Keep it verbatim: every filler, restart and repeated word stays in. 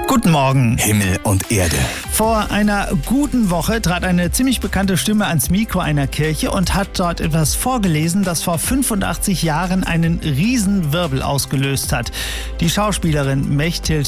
Guten Morgen. Himmel und Erde. Vor einer guten Woche trat eine ziemlich bekannte Stimme ans Mikro einer Kirche und hat dort etwas vorgelesen, das vor fünfundachtzig Jahren einen Riesenwirbel ausgelöst hat. Die Schauspielerin Mechthild